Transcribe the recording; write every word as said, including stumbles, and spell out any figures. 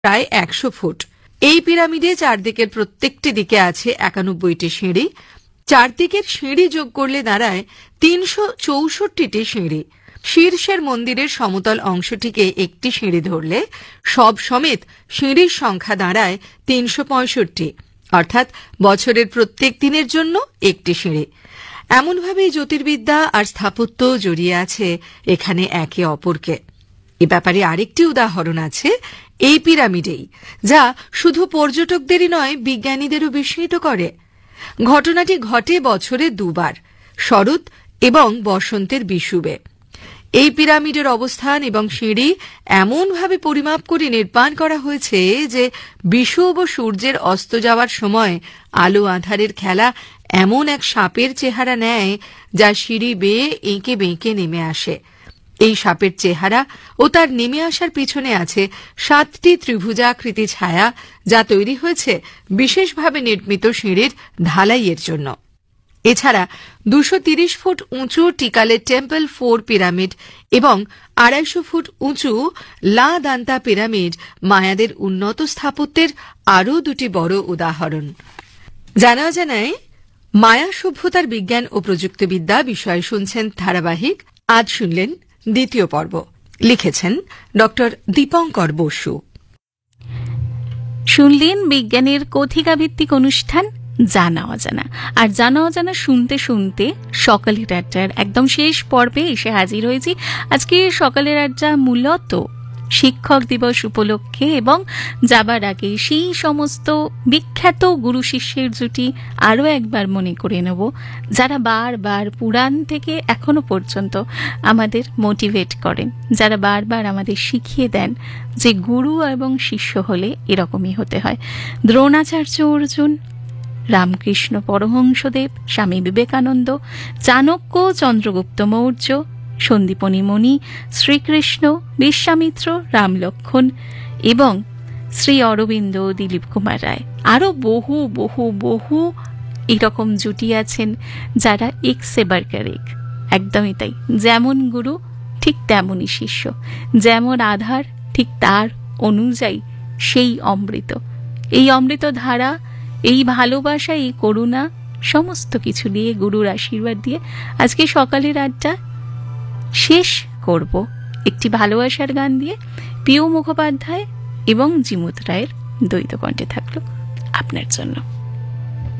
প্রায় একশো ফুট। এই পিরামিডে চারদিকের প্রত্যেকটি দিকে আছে একানব্বইটি সিঁড়ি। চারদিকের সিঁড়ি যোগ করলে দাঁড়ায় তিনশো চৌষট্টিটি সিঁড়ি। শীর্ষের মন্দিরের সমতল অংশটিকে একটি সিঁড়ি ধরলে সব সমেত সিঁড়ির সংখ্যা দাঁড়ায় তিনশো পঁয়ষট্টি, অর্থাৎ বছরের প্রত্যেক দিনের জন্য একটি সিঁড়ি। এমনভাবেই জ্যোতির্বিদ্যা আর স্থাপত্য জড়িয়ে আছে এখানে একে অপরকে। এ ব্যাপারে আরেকটি উদাহরণ আছে এই পিরামিডেই, যা শুধু পর্যটকদেরই নয়, বিজ্ঞানীদেরও বিস্মিত করে। ঘটনাটি ঘটে বছরে দুবার, শরৎ এবং বসন্তের বিষুবে। এই পিরামিডের অবস্থান এবং সিঁড়ি এমনভাবে পরিমাপ করে নির্মাণ করা হয়েছে যে বিষুব ও সূর্যের অস্ত যাওয়ার সময় আলো আঁধারের খেলা এমন এক সাপের চেহারা নেয়, যা সিঁড়ি বেয়ে এঁকে বেঁকে নেমে আসে। এই সাপের চেহারা ও তার নেমে আসার পিছনে আছে সাতটি ত্রিভুজাকৃতি ছায়া, যা তৈরি হয়েছে বিশেষভাবে নির্মিত সিঁড়ির ঢালাইয়ের জন্য। এছাড়া দুশো তিরিশ ফুট উঁচু টিকালে টেম্পল ফোর পিরামিড এবং আড়াইশো ফুট উঁচু লা দান্তা পিরামিড মায়াদের উন্নত স্থাপত্যের আরও দুটি বড় উদাহরণ। জানা অজানায় মায়া সভ্যতার বিজ্ঞান ও প্রযুক্তিবিদ্যা বিষয়ে শুনছেন ধারাবাহিক। আজ শুনলেন দ্বিতীয় পর্ব। লিখেছেন ডক্টর দীপঙ্কর বসু। শুনলেন বিজ্ঞানের কথিকা ভিত্তিক অনুষ্ঠান জানা অজানা। আর জানা অজানা শুনতে শুনতে সকালের আড্ডার একদম শেষ পর্বে এসে হাজির হয়েছি। আজকে সকালের আড্ডা মূলত শিক্ষক দিবস উপলক্ষে এবং যাবার আগে সেই সমস্ত বিখ্যাত গুরু শিষ্যের জুটি আরও একবার মনে করে নেব, যারা বারবার পুরাণ থেকে এখনো পর্যন্ত আমাদের মোটিভেট করেন, যারা বারবার আমাদের শিখিয়ে দেন যে গুরু এবং শিষ্য হলে এরকমই হতে হয়। দ্রোণাচার্য অর্জুন, রামকৃষ্ণ পরমহংসদেব, স্বামী বিবেকানন্দ, চাণক্য, চন্দ্রগুপ্ত মৌর্য, সন্দীপনী মণি, শ্রীকৃষ্ণ, বিশ্বামিত্র, রামলক্ষণ এবং শ্রী অরবিন্দ, দিলীপ কুমার রায়, আরও বহু বহু বহু এরকম জুটি আছেন যারা এক্সে বার্গার এক। একদমই তাই, যেমন গুরু ঠিক তেমনই শিষ্য, যেমন আধার ঠিক তার অনুযায়ী সেই অমৃত। এই অমৃত ধারা, এই ভালোবাসা, এই করুণা সমস্ত কিছু নিয়ে গুরুর আশীর্বাদ দিয়ে আজকে সকালের আড্ডা শেষ করব একটি ভালোবাসার গান দিয়ে। পিউ মুখোপাধ্যায় এবং জিমুত রায়ের দ্বৈত কণ্ঠে থাকলো আপনার জন্য।